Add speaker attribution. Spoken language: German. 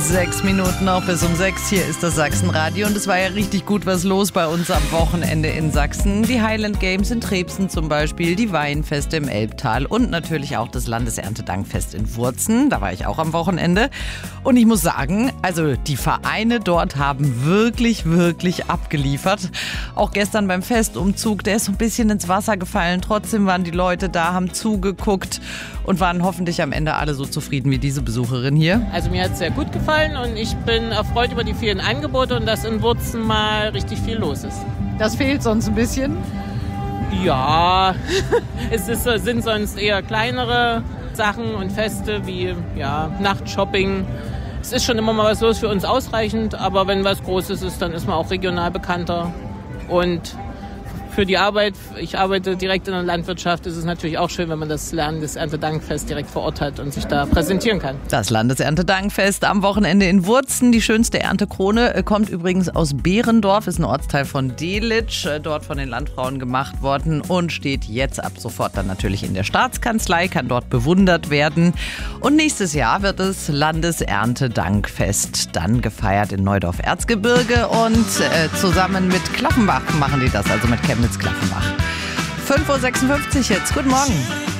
Speaker 1: 6 Minuten noch bis um 6. Hier ist das Sachsenradio und es war ja richtig gut was los bei uns am Wochenende in Sachsen. Die Highland Games in Trebsen zum Beispiel, die Weinfeste im Elbtal und natürlich auch das Landeserntedankfest in Wurzen. Da war ich auch am Wochenende. Und ich muss sagen, also die Vereine dort haben wirklich, wirklich abgeliefert. Auch gestern beim Festumzug, der ist so ein bisschen ins Wasser gefallen. Trotzdem waren die Leute da, haben zugeguckt und waren hoffentlich am Ende alle so zufrieden wie diese Besucherin hier.
Speaker 2: Also mir hat es sehr gut gefallen und ich bin erfreut über die vielen Angebote und dass in Wurzen mal richtig viel los ist.
Speaker 1: Das fehlt sonst ein bisschen?
Speaker 2: Ja, sind sonst eher kleinere Sachen und Feste wie Nachtshopping. Es ist schon immer mal was los, für uns ausreichend, aber wenn was Großes ist, dann ist man auch regional bekannter. Und für die Arbeit, ich arbeite direkt in der Landwirtschaft, ist es natürlich auch schön, wenn man das Landeserntedankfest direkt vor Ort hat und sich da präsentieren kann.
Speaker 1: Das Landeserntedankfest am Wochenende in Wurzen. Die schönste Erntekrone kommt übrigens aus Behrendorf, ist ein Ortsteil von Delitzsch, dort von den Landfrauen gemacht worden und steht jetzt ab sofort dann natürlich in der Staatskanzlei, kann dort bewundert werden. Und nächstes Jahr wird das Landeserntedankfest dann gefeiert in Neudorf-Erzgebirge und zusammen mit Klaffenbach machen die das, also mit Chemnitz-Klaffenbach. 5.56 Uhr jetzt. Guten Morgen.